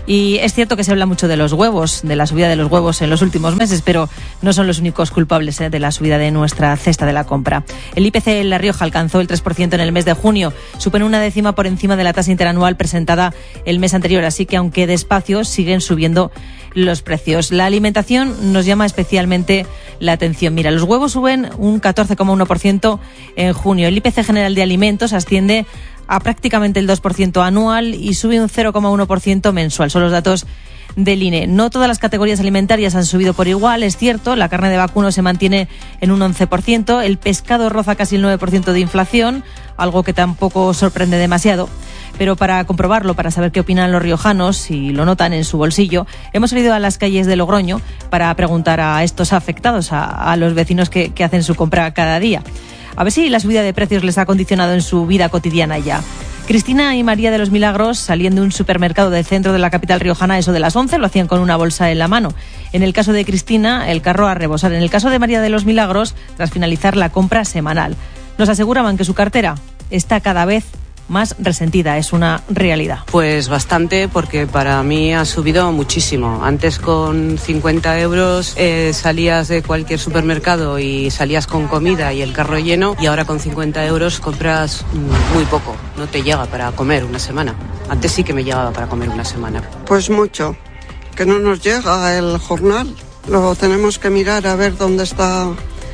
[SPEAKER 1] Y es cierto que se habla mucho de los huevos, de la subida de los huevos en los últimos meses, pero no son los únicos culpables de la subida de nuestra cesta de la compra. El IPC en La Rioja alcanzó el 3% en el mes de junio, supone una décima por encima de la tasa interanual presentada el mes anterior, así que aunque despacio siguen subiendo los precios. La alimentación nos llama especialmente la atención. Mira, los huevos suben un 14,1% en junio. El IPC general de alimentos asciende a prácticamente el 2% anual y sube un 0,1% mensual. Son los datos del INE. No todas las categorías alimentarias han subido por igual, es cierto. La carne de vacuno se mantiene en un 11%, el pescado roza casi el 9% de inflación, algo que tampoco sorprende demasiado. Pero para comprobarlo, para saber qué opinan los riojanos, si lo notan en su bolsillo, hemos salido a las calles de Logroño para preguntar a estos afectados, a los vecinos que hacen su compra cada día. A ver si la subida de precios les ha condicionado en su vida cotidiana ya. Cristina y María de los Milagros salían de un supermercado del centro de la capital riojana, eso de las 11, lo hacían con una bolsa en la mano. En el caso de Cristina, el carro a rebosar. En el caso de María de los Milagros, tras finalizar la compra semanal. Nos aseguraban que su cartera está cada vez más resentida, es una realidad.
[SPEAKER 2] Pues bastante, porque para mí ha subido muchísimo. Antes con 50 euros salías de cualquier supermercado y salías con comida y el carro lleno, y ahora con 50 euros compras muy poco, no te llega para comer una semana. Antes sí que me llegaba para comer una semana.
[SPEAKER 7] Pues mucho, que no nos llega el jornal, lo tenemos que mirar a ver dónde está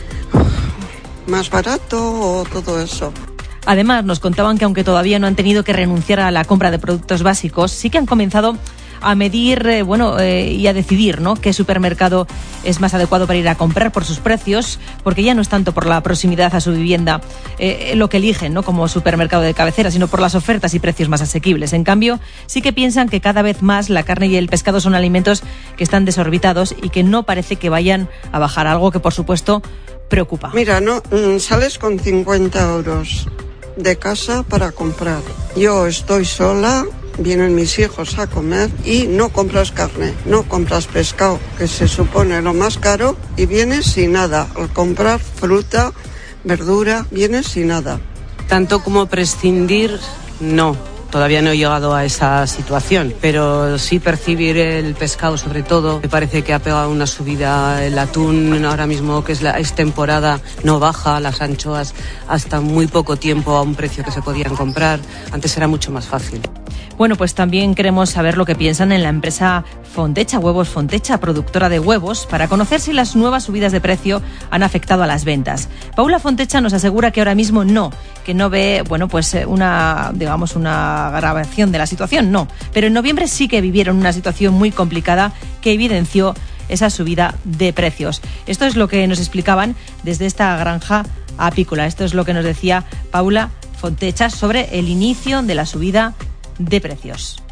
[SPEAKER 7] más barato o todo eso.
[SPEAKER 1] Además, nos contaban que aunque todavía no han tenido que renunciar a la compra de productos básicos, sí que han comenzado a medir y a decidir, ¿no?, qué supermercado es más adecuado para ir a comprar por sus precios, porque ya no es tanto por la proximidad a su vivienda lo que eligen, ¿no?, como supermercado de cabecera, sino por las ofertas y precios más asequibles. En cambio, sí que piensan que cada vez más la carne y el pescado son alimentos que están desorbitados y que no parece que vayan a bajar, algo que por supuesto preocupa.
[SPEAKER 7] Mira, no sales con 50 euros de casa para comprar. Yo estoy sola, vienen mis hijos a comer y no compras carne, no compras pescado, que se supone lo más caro, y vienes sin nada. Al comprar fruta, verdura, vienes sin nada.
[SPEAKER 2] Tanto como prescindir, no. Todavía no he llegado a esa situación, pero sí percibir el pescado, sobre todo. Me parece que ha pegado una subida. El atún ahora mismo, que es temporada, no baja. Las anchoas hasta muy poco tiempo a un precio que se podían comprar. Antes era mucho más fácil.
[SPEAKER 1] Bueno, pues también queremos saber lo que piensan en la empresa Fontecha, Huevos Fontecha, productora de huevos, para conocer si las nuevas subidas de precio han afectado a las ventas. Paula Fontecha nos asegura que ahora mismo no, que no ve, una agravación de la situación, no. Pero en noviembre sí que vivieron una situación muy complicada que evidenció esa subida de precios. Esto es lo que nos explicaban desde esta granja apícola. Esto es lo que nos decía Paula Fontecha sobre el inicio de la subida de precios.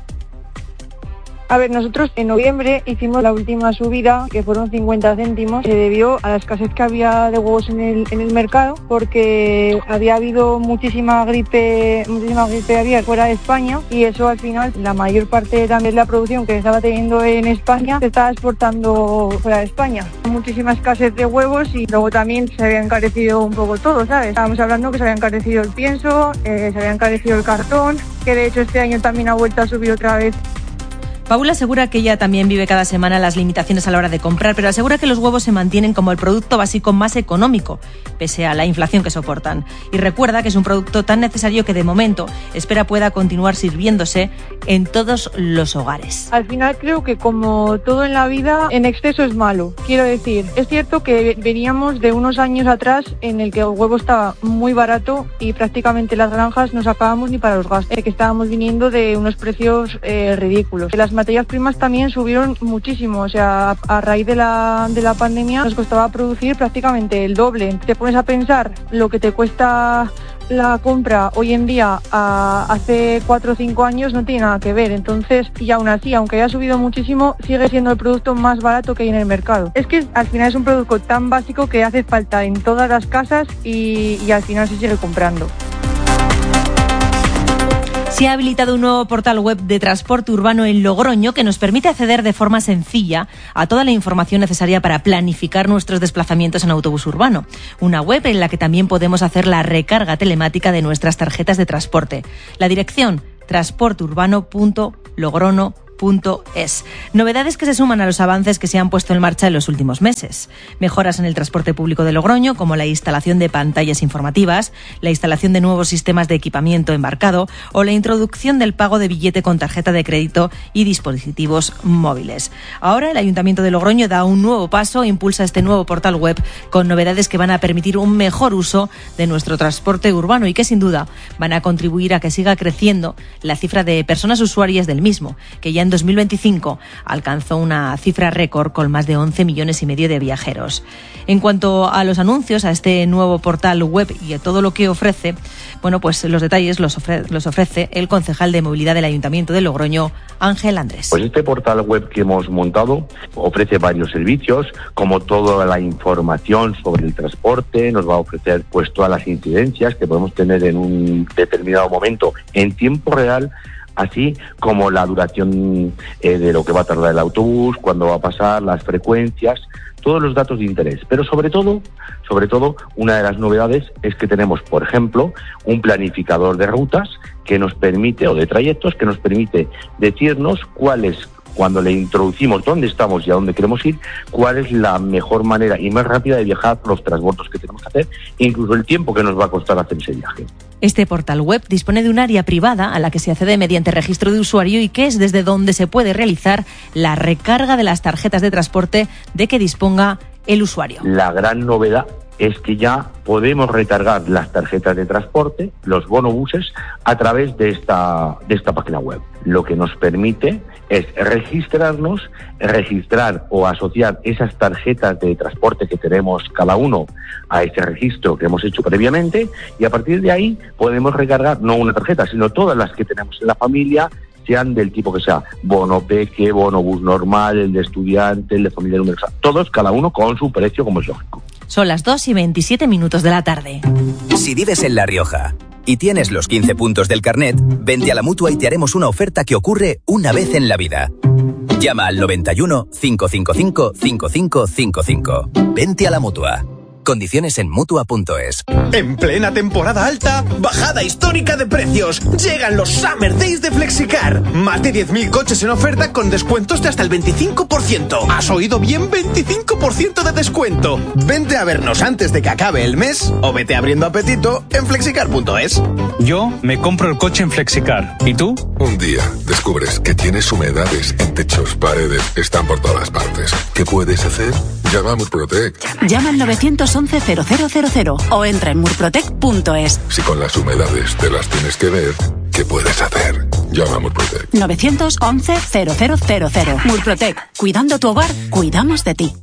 [SPEAKER 8] A ver, nosotros en noviembre hicimos la última subida, que fueron 50 céntimos. Se debió a la escasez que había de huevos en el mercado, porque había habido muchísima gripe aviar fuera de España, y eso al final, la mayor parte también de la producción que estaba teniendo en España se estaba exportando fuera de España. Muchísima escasez de huevos, y luego también se había encarecido un poco todo, ¿sabes? Estábamos hablando que se había encarecido el pienso, se había encarecido el cartón, que de hecho este año también ha vuelto a subir otra vez.
[SPEAKER 1] Paula asegura que ella también vive cada semana las limitaciones a la hora de comprar, pero asegura que los huevos se mantienen como el producto básico más económico, pese a la inflación que soportan. Y recuerda que es un producto tan necesario que de momento espera pueda continuar sirviéndose en todos los hogares.
[SPEAKER 8] Al final creo que, como todo en la vida, en exceso es malo. Quiero decir, es cierto que veníamos de unos años atrás en el que el huevo estaba muy barato y prácticamente las granjas no sacábamos ni para los gastos, que estábamos viniendo de unos precios ridículos. Las materias primas también subieron muchísimo, o sea, a raíz de la pandemia nos costaba producir prácticamente el doble. Te pones a pensar lo que te cuesta la compra hoy en día hace 4 o 5 años, no tiene nada que ver. Entonces, y aún así, aunque haya subido muchísimo, sigue siendo el producto más barato que hay en el mercado. Es que al final es un producto tan básico que hace falta en todas las casas y al final se sigue comprando.
[SPEAKER 1] Se ha habilitado un nuevo portal web de transporte urbano en Logroño que nos permite acceder de forma sencilla a toda la información necesaria para planificar nuestros desplazamientos en autobús urbano. Una web en la que también podemos hacer la recarga telemática de nuestras tarjetas de transporte. La dirección: transporteurbano.logrono.es. mutua.es. Novedades que se suman a los avances que se han puesto en marcha en los últimos meses. Mejoras en el transporte público de Logroño, como la instalación de pantallas informativas, la instalación de nuevos sistemas de equipamiento embarcado o la introducción del pago de billete con tarjeta de crédito y dispositivos móviles. Ahora el Ayuntamiento de Logroño da un nuevo paso, impulsa este nuevo portal web con novedades que van a permitir un mejor uso de nuestro transporte urbano y que sin duda van a contribuir a que siga creciendo la cifra de personas usuarias del mismo, que ya en 2025 alcanzó una cifra récord con más de 11,5 millones de viajeros. En cuanto a los anuncios, a este nuevo portal web y a todo lo que ofrece, bueno, pues los detalles los ofrece el concejal de movilidad del Ayuntamiento de Logroño, Ángel Andrés.
[SPEAKER 11] Pues este portal web que hemos montado ofrece varios servicios, como toda la información sobre el transporte, nos va a ofrecer pues todas las incidencias que podemos tener en un determinado momento en tiempo real, así como la duración de lo que va a tardar el autobús, cuándo va a pasar, las frecuencias, todos los datos de interés. Pero sobre todo, una de las novedades es que tenemos, por ejemplo, un planificador de rutas que nos permite, o de trayectos, que nos permite decirnos cuál es, cuando le introducimos dónde estamos y a dónde queremos ir, cuál es la mejor manera y más rápida de viajar, los transbordos que tenemos que hacer, e incluso el tiempo que nos va a costar hacer ese viaje.
[SPEAKER 1] Este portal web dispone de un área privada a la que se accede mediante registro de usuario y que es desde donde se puede realizar la recarga de las tarjetas de transporte de que disponga el usuario.
[SPEAKER 11] La gran novedad es que ya podemos recargar las tarjetas de transporte, los bonobuses, a través de esta página web. Lo que nos permite es registrar o asociar esas tarjetas de transporte que tenemos cada uno a ese registro que hemos hecho previamente, y a partir de ahí podemos recargar no una tarjeta, sino todas las que tenemos en la familia, sean del tipo que sea, bono peque, bonobús normal, el de estudiante, el de familia numerosa, todos, cada uno con su precio, como es lógico.
[SPEAKER 1] Son las 2:27 de la tarde.
[SPEAKER 21] Si vives en La Rioja y tienes los 15 puntos del carnet, vente a la Mutua y te haremos una oferta que ocurre una vez en la vida. Llama al 91 555 5555. Vente a la Mutua. Condiciones en Mutua.es.
[SPEAKER 12] En plena temporada alta, bajada histórica de precios. Llegan los Summer Days de Flexicar. Más de 10.000 coches en oferta con descuentos de hasta el 25%. ¿Has oído bien? 25% de descuento. Vente a vernos antes de que acabe el mes o vete abriendo apetito en Flexicar.es.
[SPEAKER 14] Yo me compro el coche en Flexicar. ¿Y tú?
[SPEAKER 15] Un día descubres que tienes humedades en techos, paredes, están por todas partes. ¿Qué puedes hacer? Llama a Murprotec.
[SPEAKER 16] Llama al 911-0000 o entra en murprotec.es.
[SPEAKER 15] Si con las humedades te las tienes que ver, ¿qué puedes hacer? Llama a Murprotec.
[SPEAKER 16] 911-0000. Murprotec. Cuidando tu hogar, cuidamos de ti.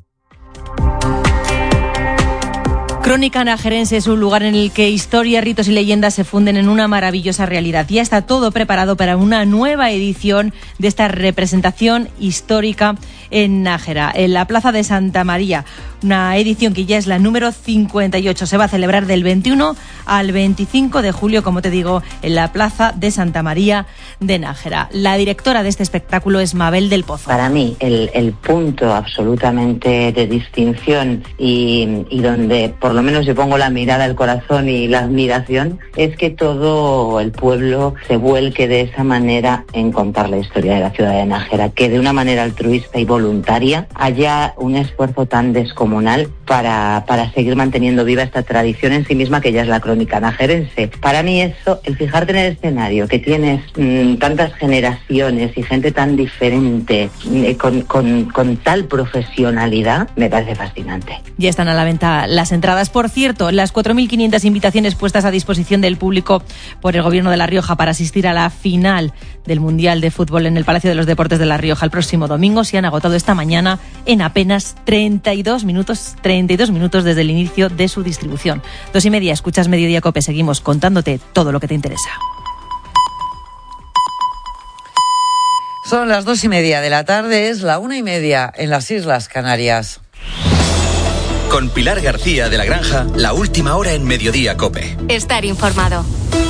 [SPEAKER 1] Crónica Najerense es un lugar en el que historia, ritos y leyendas se funden en una maravillosa realidad. Ya está todo preparado para una nueva edición de esta representación histórica en Nájera, en la Plaza de Santa María. Una edición que ya es la número 58. Se va a celebrar del 21 al 25 de julio, como te digo, en la Plaza de Santa María de Nájera. La directora de este espectáculo es Mabel del Pozo.
[SPEAKER 17] Para mí, el punto absolutamente de distinción y donde por lo menos yo pongo la mirada, el corazón y la admiración, es que todo el pueblo se vuelque de esa manera en contar la historia de la ciudad de Nájera, que de una manera altruista y voluntaria haya un esfuerzo tan descomunal para seguir manteniendo viva esta tradición en sí misma que ya es la crónica najerense. Para mí eso, el fijarte en el escenario, que tienes tantas generaciones y gente tan diferente, con tal profesionalidad, me parece fascinante.
[SPEAKER 1] Ya están a la venta las entradas. Por cierto, las 4.500 invitaciones puestas a disposición del público por el Gobierno de La Rioja para asistir a la final del Mundial de Fútbol en el Palacio de los Deportes de La Rioja el próximo domingo se han agotado esta mañana en apenas 32 minutos desde el inicio de su distribución. 2:30, escuchas Mediodía Cope, seguimos contándote todo lo que te interesa.
[SPEAKER 9] Son las 2:30 de la tarde, es la 1:30 en las Islas Canarias.
[SPEAKER 10] Con Pilar García de la Granja, la última hora en Mediodía Cope.
[SPEAKER 13] Estar informado.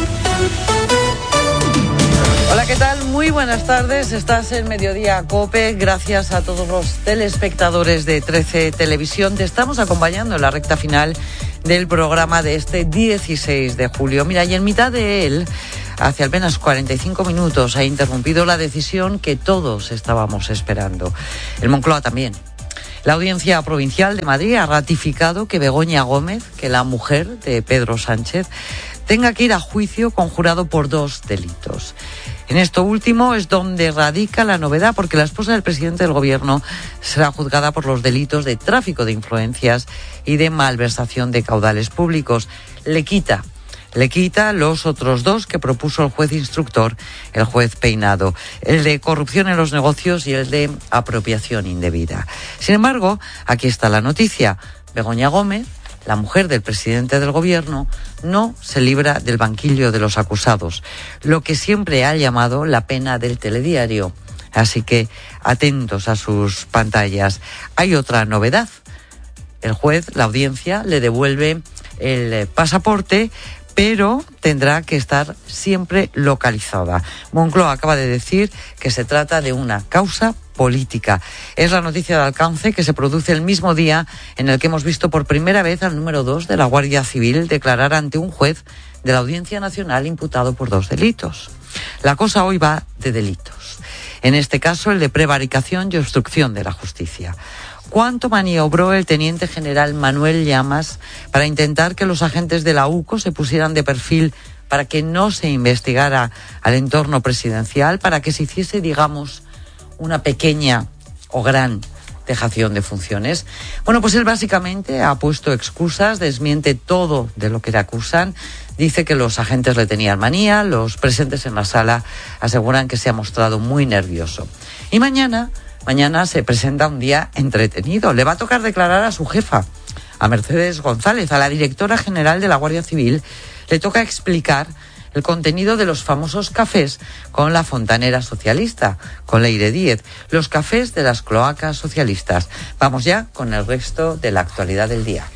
[SPEAKER 9] Hola, ¿qué tal? Muy buenas tardes. Estás en Mediodía Cope. Gracias a todos los telespectadores de 13 Televisión. Te estamos acompañando en la recta final del programa de este 16 de julio. Mira, y en mitad de él hace apenas 45 minutos ha interrumpido la decisión que todos estábamos esperando. El Moncloa también. La Audiencia Provincial de Madrid ha ratificado que Begoña Gómez, que la mujer de Pedro Sánchez, tenga que ir a juicio conjurado por 2 delitos. En esto último es donde radica la novedad, porque la esposa del presidente del Gobierno será juzgada por los delitos de tráfico de influencias y de malversación de caudales públicos. Le quita los otros 2 que propuso el juez instructor, el juez Peinado, el de corrupción en los negocios y el de apropiación indebida. Sin embargo, aquí está la noticia. Begoña Gómez, la mujer del presidente del Gobierno, no se libra del banquillo de los acusados, lo que siempre ha llamado la pena del telediario. Así que atentos a sus pantallas. Hay otra novedad. El juez, la audiencia, le devuelve el pasaporte, pero tendrá que estar siempre localizada. Moncloa acaba de decir que se trata de una causa política. Es la noticia de alcance que se produce el mismo día en el que hemos visto por primera vez al número 2 de la Guardia Civil declarar ante un juez de la Audiencia Nacional imputado por 2 delitos. La cosa hoy va de delitos. En este caso, el de prevaricación y obstrucción de la justicia. ¿Cuánto maniobró el teniente general Manuel Llamas para intentar que los agentes de la UCO se pusieran de perfil para que no se investigara al entorno presidencial, para que se hiciese, digamos, una pequeña o gran dejación de funciones? Bueno, pues él básicamente ha puesto excusas, desmiente todo de lo que le acusan, dice que los agentes le tenían manía, los presentes en la sala aseguran que se ha mostrado muy nervioso. Y mañana se presenta un día entretenido. Le va a tocar declarar a su jefa, a Mercedes González, a la directora general de la Guardia Civil. Le toca explicar el contenido de los famosos cafés con la fontanera socialista, con Leire Díez, los cafés de las cloacas socialistas. Vamos ya con el resto de la actualidad del día.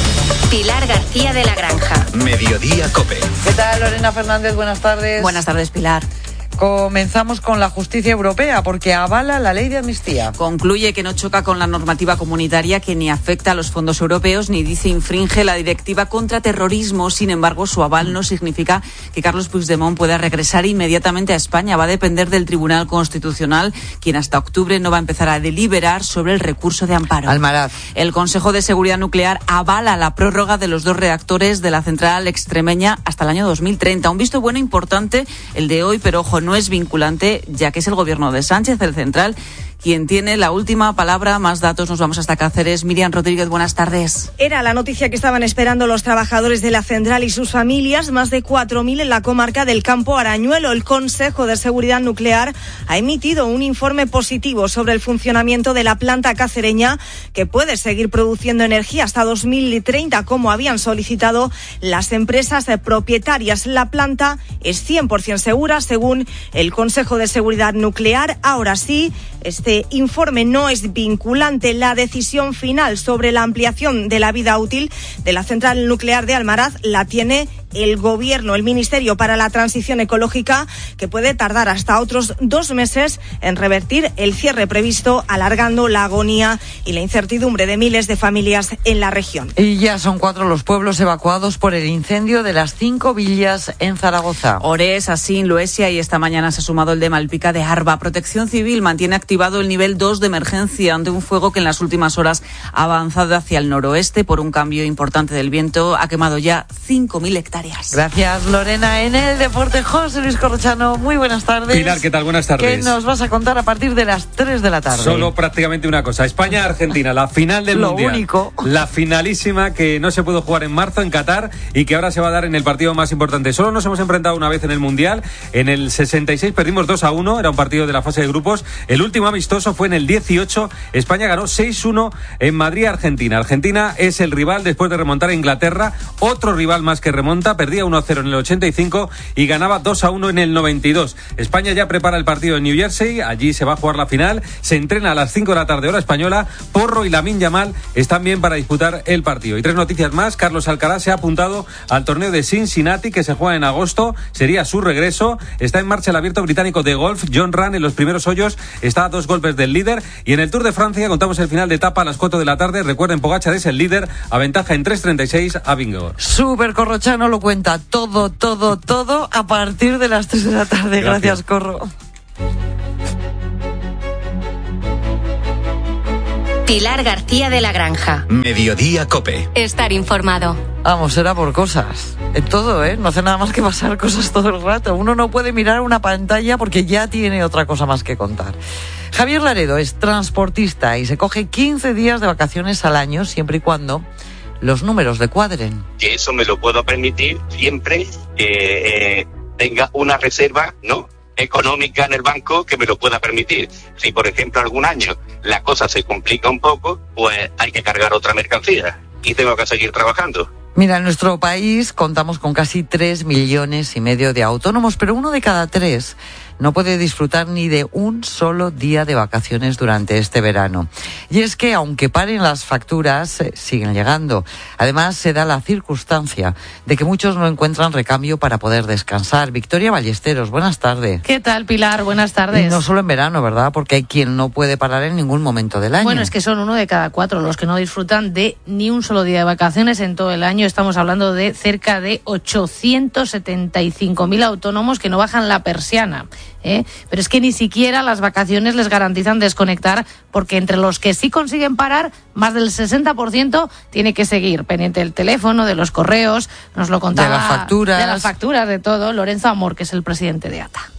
[SPEAKER 13] Pilar García de la Granja.
[SPEAKER 10] Mediodía COPE.
[SPEAKER 9] ¿Qué tal, Lorena Fernández? Buenas tardes.
[SPEAKER 3] Buenas tardes, Pilar.
[SPEAKER 9] Comenzamos con la justicia europea, porque avala la ley de amnistía.
[SPEAKER 3] Concluye que no choca con la normativa comunitaria, que ni afecta a los fondos europeos, ni dice infringe la directiva contra terrorismo. Sin embargo, su aval no significa que Carlos Puigdemont pueda regresar inmediatamente a España. Va a depender del Tribunal Constitucional, quien hasta octubre no va a empezar a deliberar sobre el recurso de amparo.
[SPEAKER 9] Almaraz.
[SPEAKER 3] El Consejo de Seguridad Nuclear avala la prórroga de los 2 reactores de la central extremeña hasta el año 2030. Un visto bueno importante el de hoy, pero ojo, no es vinculante, ya que es el gobierno de Sánchez, el central, quien tiene la última palabra. Más datos, nos vamos hasta Cáceres. Miriam Rodríguez, buenas tardes.
[SPEAKER 4] Era la noticia que estaban esperando los trabajadores de la central y sus familias, más de 4.000 en la comarca del Campo Arañuelo. El Consejo de Seguridad Nuclear ha emitido un informe positivo sobre el funcionamiento de la planta cacereña, que puede seguir produciendo energía hasta 2030, como habían solicitado las empresas propietarias. La planta es 100% segura, según el Consejo de Seguridad Nuclear. Ahora sí, este informe no es vinculante. La decisión final sobre la ampliación de la vida útil de la central nuclear de Almaraz la tiene el Gobierno, el Ministerio para la Transición Ecológica, que puede tardar hasta otros 2 meses en revertir el cierre previsto, alargando la agonía y la incertidumbre de miles de familias en la región.
[SPEAKER 9] Y ya son 4 los pueblos evacuados por el incendio de las 5 villas en Zaragoza.
[SPEAKER 3] Ores, Asín, Luesia, y esta mañana se ha sumado el de Malpica de Arba. Protección Civil mantiene activado el nivel 2 de emergencia ante un fuego que en las últimas horas ha avanzado hacia el noroeste por un cambio importante del viento. Ha quemado ya 5.000 hectáreas.
[SPEAKER 9] Gracias, Lorena. En el deporte, José Luis Corrochano, muy buenas tardes.
[SPEAKER 5] Pilar, ¿qué tal? Buenas tardes.
[SPEAKER 9] ¿Qué nos vas a contar a partir de las 3 de la tarde?
[SPEAKER 5] Solo prácticamente una cosa. España-Argentina, la final del Mundial. Lo único. La finalísima que no se pudo jugar en marzo en Qatar y que ahora se va a dar en el partido más importante. Solo nos hemos enfrentado una vez en el Mundial. En el 66 perdimos 2-1. Era un partido de la fase de grupos. El último amistoso fue en el 18. España ganó 6-1 en Madrid-Argentina. Argentina es el rival después de remontar a Inglaterra. Otro rival más que remonta. Perdía 1-0 en el 85 y ganaba 2-1 en el 92. España ya prepara el partido en New Jersey. Allí se va a jugar la final. Se entrena a las 5 de la tarde, hora española. Porro y Lamine Yamal están bien para disputar el partido. Y 3 noticias más. Carlos Alcaraz se ha apuntado al torneo de Cincinnati, que se juega en agosto. Sería su regreso. Está en marcha el abierto británico de golf. John Ram en los primeros hoyos está a 2 golpes del líder. Y en el Tour de Francia contamos el final de etapa a las 4 de la tarde. Recuerden, Pogačar es el líder, a ventaja en 3.36 a Vingegaard.
[SPEAKER 9] Súper Corrochano, lo lo cuenta todo a partir de las 3 de la tarde. Gracias, Corro.
[SPEAKER 13] Pilar García de la Granja.
[SPEAKER 10] Mediodía COPE.
[SPEAKER 13] Estar informado.
[SPEAKER 9] Vamos, será por cosas. Todo, no hace nada más que pasar cosas todo el rato. Uno no puede mirar una pantalla porque ya tiene otra cosa más que contar. Javier Laredo es transportista y se coge 15 días de vacaciones al año, siempre y cuando los números le cuadren.
[SPEAKER 6] Que eso me lo puedo permitir siempre que tenga una reserva, ¿no?, económica en el banco que me lo pueda permitir. Si, por ejemplo, algún año la cosa se complica un poco, pues hay que cargar otra mercancía y tengo que seguir trabajando.
[SPEAKER 9] Mira, en nuestro país contamos con casi 3,5 millones de autónomos, pero 1 de cada 3 no puede disfrutar ni de un solo día de vacaciones durante este verano. Y es que, aunque paren las facturas, siguen llegando. Además, se da la circunstancia de que muchos no encuentran recambio para poder descansar. Victoria Ballesteros, buenas tardes.
[SPEAKER 18] ¿Qué tal, Pilar? Buenas tardes.
[SPEAKER 9] Y no solo en verano, ¿verdad? Porque hay quien no puede parar en ningún momento del año.
[SPEAKER 18] Bueno, es que son 1 de cada 4 los que no disfrutan de ni un solo día de vacaciones en todo el año. Estamos hablando de cerca de 875.000 autónomos que no bajan la persiana. Pero es que ni siquiera las vacaciones les garantizan desconectar, porque entre los que sí consiguen parar, más del 60% tiene que seguir pendiente del teléfono, de los correos, nos lo contaba, de las facturas, de todo, Lorenzo Amor, que es el presidente de ATA.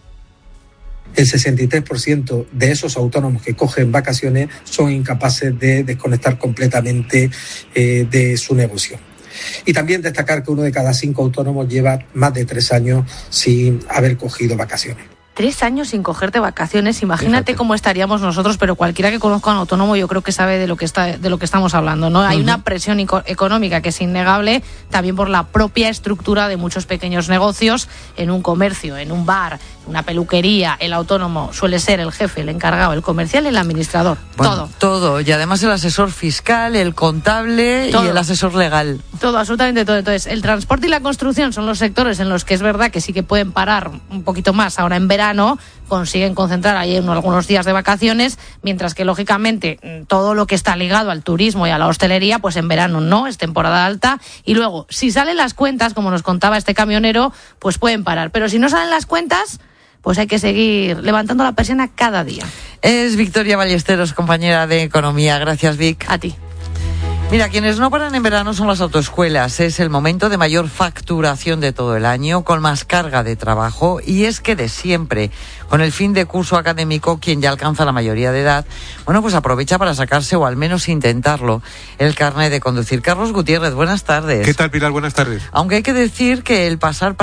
[SPEAKER 19] El 63% de esos autónomos que cogen vacaciones son incapaces de desconectar completamente de su negocio. Y también destacar que 1 de cada 5 autónomos lleva más de 3 años sin haber cogido vacaciones.
[SPEAKER 18] 3 años sin cogerte vacaciones, imagínate cómo estaríamos nosotros, pero cualquiera que conozca a un autónomo yo creo que sabe de lo que estamos hablando, ¿no? Hay una presión económica que es innegable, también por la propia estructura de muchos pequeños negocios. En un comercio, en un bar, una peluquería, el autónomo suele ser el jefe, el encargado, el comercial y el administrador.
[SPEAKER 9] Bueno, todo. Y además el asesor fiscal, el contable y el asesor legal.
[SPEAKER 18] Todo, absolutamente todo. Entonces, el transporte y la construcción son los sectores en los que es verdad que sí que pueden parar un poquito más ahora en verano, consiguen concentrar ahí algunos días de vacaciones, mientras que lógicamente todo lo que está ligado al turismo y a la hostelería, pues en verano no, es temporada alta, y luego si salen las cuentas, como nos contaba este camionero, pues pueden parar, pero si no salen las cuentas, pues hay que seguir levantando la persiana cada día.
[SPEAKER 9] Es Victoria Ballesteros, compañera de Economía. Gracias, Vic.
[SPEAKER 18] A ti.
[SPEAKER 9] Mira, quienes no paran en verano son las autoescuelas. Es el momento de mayor facturación de todo el año, con más carga de trabajo. Y es que de siempre, con el fin de curso académico, quien ya alcanza la mayoría de edad, bueno, pues aprovecha para sacarse, o al menos intentarlo, el carnet de conducir. Carlos Gutiérrez, buenas tardes.
[SPEAKER 20] ¿Qué tal, Pilar? Buenas tardes.
[SPEAKER 9] Aunque hay que decir que el pasar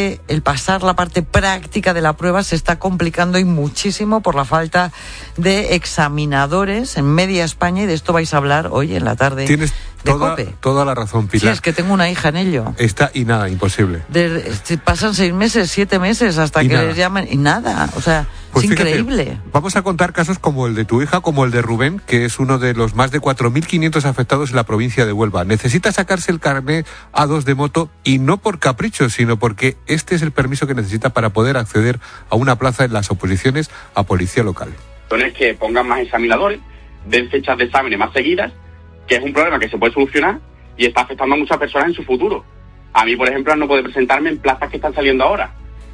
[SPEAKER 9] la parte práctica de la prueba se está complicando y muchísimo por la falta de examinadores en media España, y de esto vais a hablar hoy en la tarde.
[SPEAKER 20] Tienes toda la razón, Pilar.
[SPEAKER 9] Sí, es que tengo una hija en ello.
[SPEAKER 20] Imposible.
[SPEAKER 9] Pasan 6 meses, 7 meses hasta que les llaman y nada. O sea, pues es increíble.
[SPEAKER 20] Fíjate, vamos a contar casos como el de tu hija, como el de Rubén, que es uno de los más de 4.500 afectados en la provincia de Huelva. Necesita sacarse el carnet A2 de moto, y no por capricho, sino porque este es el permiso que necesita para poder acceder a una plaza en las oposiciones a policía local.
[SPEAKER 22] Es que pongan más examinadores, den fechas de exámenes más seguidas, que es un problema que se puede solucionar y está afectando a muchas personas en su futuro. A mí, por ejemplo, no puedo presentarme en plazas que están saliendo ahora.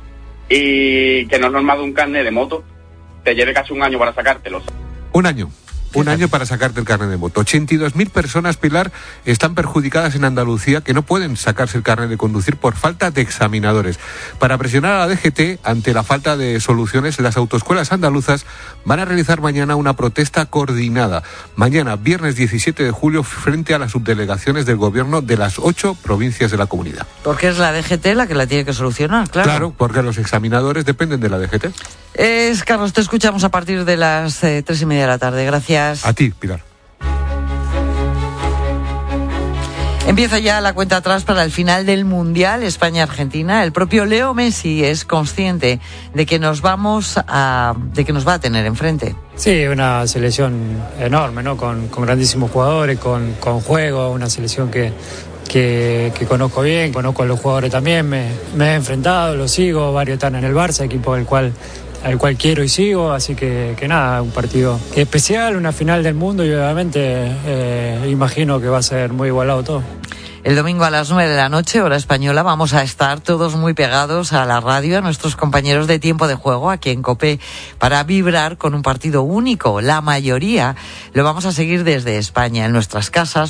[SPEAKER 22] Y que no es normal de un carnet de moto te lleve casi 1 año para sacártelo.
[SPEAKER 20] Un año para sacarte el carnet de moto. 82.000 personas, Pilar, están perjudicadas en Andalucía, que no pueden sacarse el carnet de conducir por falta de examinadores. Para presionar a la DGT ante la falta de soluciones, las autoescuelas andaluzas van a realizar mañana una protesta coordinada. Mañana, viernes 17 de julio, frente a las subdelegaciones del gobierno de las 8 provincias de la comunidad.
[SPEAKER 9] Porque es la DGT la que la tiene que solucionar, claro.
[SPEAKER 20] Claro, porque los examinadores dependen de la DGT.
[SPEAKER 9] Carlos, te escuchamos a partir de las 3:30 de la tarde. Gracias.
[SPEAKER 20] A ti, Pilar.
[SPEAKER 9] Empieza ya la cuenta atrás para el final del Mundial España-Argentina. El propio Leo Messi es consciente de que nos va a tener enfrente.
[SPEAKER 23] Sí, una selección enorme, ¿no? Con grandísimos jugadores, con juego, una selección que conozco bien, conozco a los jugadores también, me he enfrentado, los sigo, varios están en el Barça, equipo al cual quiero y sigo, así que nada, un partido especial, una final del mundo, y obviamente imagino que va a ser muy igualado todo.
[SPEAKER 9] El domingo a las 9 de la noche, hora española, vamos a estar todos muy pegados a la radio, a nuestros compañeros de Tiempo de Juego aquí en COPE, para vibrar con un partido único. La mayoría lo vamos a seguir desde España, en nuestras casas